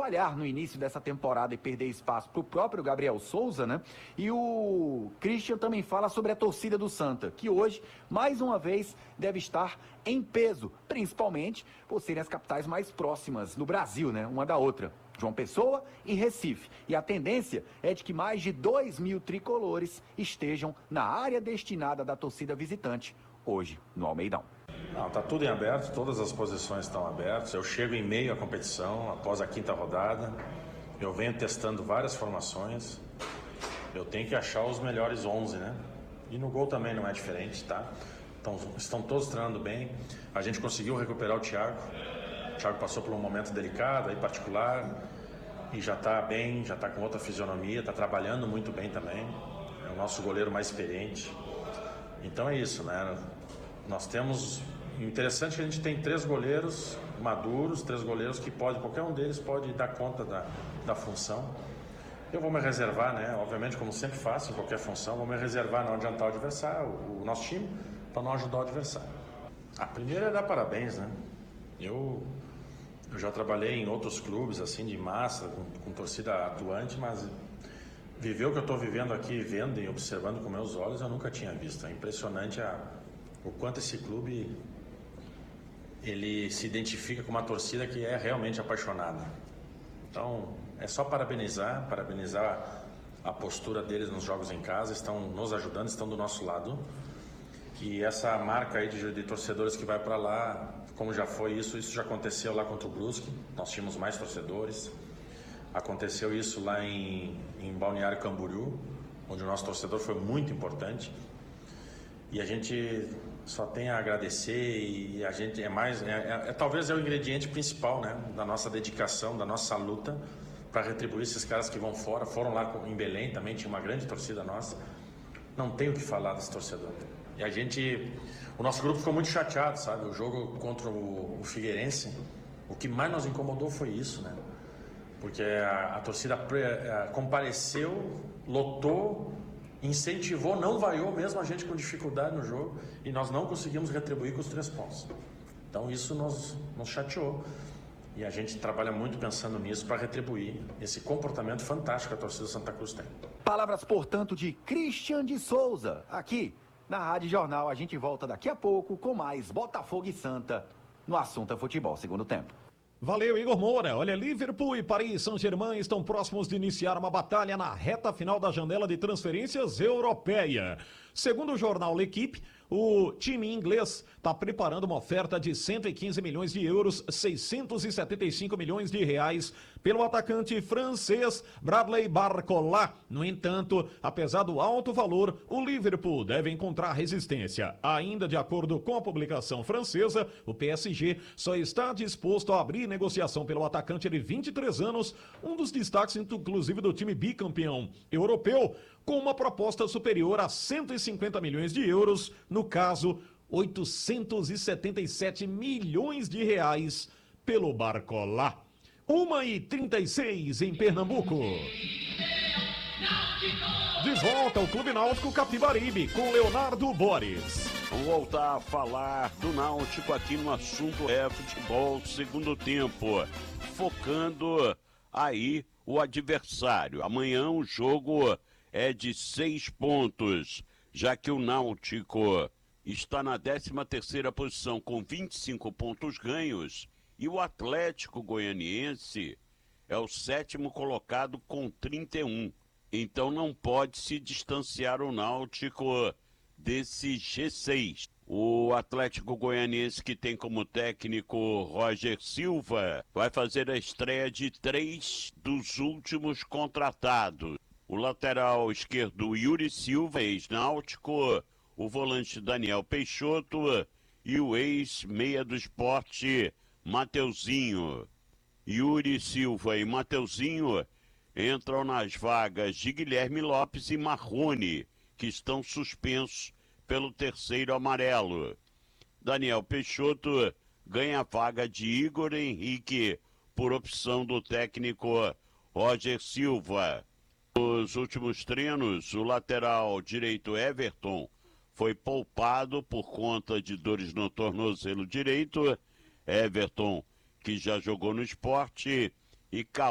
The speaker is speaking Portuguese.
falhar no início dessa temporada e perder espaço para o próprio Gabriel Souza, né? E o Christian também fala sobre a torcida do Santa, que hoje, mais uma vez, deve estar em peso, principalmente por serem as capitais mais próximas no Brasil, né? Uma da outra. João Pessoa e Recife. E a tendência é de que mais de 2.000 tricolores estejam na área destinada da torcida visitante hoje no Almeidão. Não, tá tudo em aberto, todas as posições estão abertas. Eu chego em meio à competição, após a 5ª rodada. Eu venho testando várias formações. Eu tenho que achar os melhores 11, né? E no gol também não é diferente, tá? Então, estão todos treinando bem. A gente conseguiu recuperar o Thiago. O Thiago passou por um momento delicado, aí particular, e já está bem, já está com outra fisionomia, está trabalhando muito bem também. É o nosso goleiro mais experiente. Então é isso, né? Nós temos... Interessante que a gente tem 3 goleiros maduros, 3 goleiros que qualquer um deles pode dar conta da função. Eu vou me reservar, né? Obviamente, como sempre faço em qualquer função, vou me reservar não adiantar o adversário, o nosso time, para não ajudar o adversário. A primeira é dar parabéns, né? Eu já trabalhei em outros clubes, assim, de massa, com torcida atuante, mas viver o que eu estou vivendo aqui, vendo e observando com meus olhos, eu nunca tinha visto. É impressionante o quanto esse clube, ele se identifica com uma torcida que é realmente apaixonada. Então, é só parabenizar a postura deles nos jogos em casa, estão nos ajudando, estão do nosso lado. E essa marca aí de torcedores que vai para lá, como já foi isso já aconteceu lá contra o Brusque, nós tínhamos mais torcedores. Aconteceu isso lá em Balneário Camboriú, onde o nosso torcedor foi muito importante. E a gente só tem a agradecer e a gente talvez é o ingrediente principal, né, da nossa dedicação, da nossa luta para retribuir esses caras que vão fora. Foram lá em Belém também, tinha uma grande torcida nossa. Não tem o que falar desse torcedor. E o nosso grupo ficou muito chateado, sabe? O jogo contra o Figueirense, o que mais nos incomodou foi isso, né? Porque a torcida compareceu, lotou, incentivou, não vaiou mesmo a gente com dificuldade no jogo e nós não conseguimos retribuir com os 3 pontos. Então isso nos chateou e a gente trabalha muito pensando nisso para retribuir esse comportamento fantástico que a torcida do Santa Cruz tem. Palavras, portanto, de Christian de Souza, aqui na Rádio Jornal. A gente volta daqui a pouco com mais Botafogo e Santa no Assunto Futebol, segundo tempo. Valeu, Igor Moura. Olha, Liverpool e Paris Saint-Germain estão próximos de iniciar uma batalha na reta final da janela de transferências europeia. Segundo o jornal L'Equipe, o time inglês está preparando uma oferta de 115 milhões de euros, 675 milhões de reais, pelo atacante francês Bradley Barcola. No entanto, apesar do alto valor, o Liverpool deve encontrar resistência. Ainda de acordo com a publicação francesa, o PSG só está disposto a abrir negociação pelo atacante de 23 anos, um dos destaques inclusive do time bicampeão europeu, com uma proposta superior a 150 milhões de euros, no caso, 877 milhões de reais pelo Barcola. 1h36 em Pernambuco. De volta ao Clube Náutico Capibaribe, com Leonardo Boris. Vamos voltar a falar do Náutico aqui no assunto futebol segundo tempo, focando aí o adversário. Amanhã o jogo é de 6 pontos, já que o Náutico está na 13ª posição com 25 pontos ganhos e o Atlético Goianiense é o 7º colocado com 31. Então não pode se distanciar o Náutico desse G6. O Atlético Goianiense, que tem como técnico Roger Silva, vai fazer a estreia de 3 dos últimos contratados. O lateral esquerdo Yuri Silva, ex-Náutico, o volante Daniel Peixoto e o ex-meia do Esporte, Mateuzinho. Yuri Silva e Mateuzinho entram nas vagas de Guilherme Lopes e Marrone, que estão suspensos pelo 3º amarelo. Daniel Peixoto ganha a vaga de Igor Henrique, por opção do técnico Roger Silva. Nos últimos treinos, o lateral direito Everton foi poupado por conta de dores no tornozelo direito. Everton, que já jogou no Sport, e